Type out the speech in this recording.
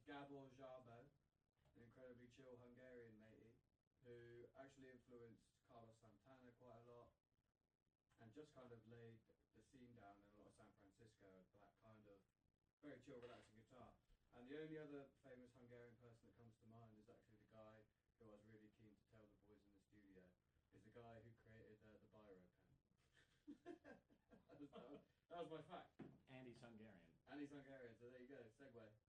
Gabor Szabo, an incredibly chill Hungarian matey, who actually influenced Carlos Santana quite a lot, and just kind of laid the scene down in a lot of San Francisco, that kind of very chill, relaxing guitar. And the only other famous Hungarian person that comes to mind is actually the guy who I was really keen to tell the boys in the studio, is the guy who created the Biro pen. that was my fact. And he's Hungarian. And he's Hungarian, so there you go, segue.